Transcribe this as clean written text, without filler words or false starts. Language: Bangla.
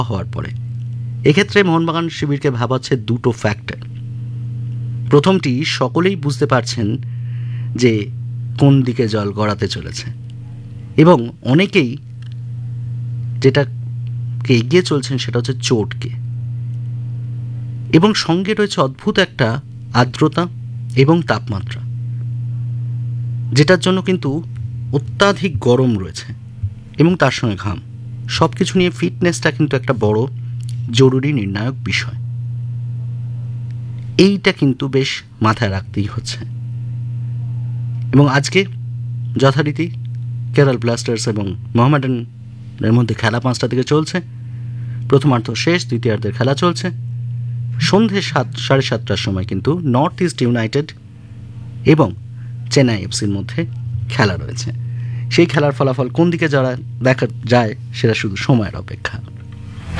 হওয়ার পরে এক্ষেত্রে মোহনবাগান শিবিরকে ভাবাচ্ছে দুটো ফ্যাক্টর। প্রথমটি, সকলেই বুঝতে পারছেন যে কোন দিকে জল গড়াতে চলেছে এবং অনেকেই যেটাকে এগিয়ে চলছেন সেটা হচ্ছে চোটকে, এবং সঙ্গে রয়েছে অদ্ভুত একটা আর্দ্রতা এবং তাপমাত্রা, যেটার জন্য কিন্তু অত্যাধিক গরম রয়েছে এবং তার সঙ্গে ঘাম। সব কিছু নিয়ে ফিটনেসটা কিন্তু একটা বড় জরুরি নির্ণায়ক বিষয়। এইটা কিন্তু বেশ মাথায় রাখতেই হচ্ছে। এবং আজকে যথারীতি কেরল ব্লাস্টার্স এবং মোহামেডানের মধ্যে খেলা 5টা থেকে চলছে। প্রথমার্ধ শেষ, দ্বিতীয়ার্ধের খেলা চলছে। সন্ধে 7:30টার সময় কিন্তু নর্থ ইস্ট ইউনাইটেড এবং চেন্নাই এফসির মধ্যে খেলা রয়েছে। সেই খেলার ফলাফল কোন দিকে যারা দেখা যায় সেটা শুধু সময়ের অপেক্ষা।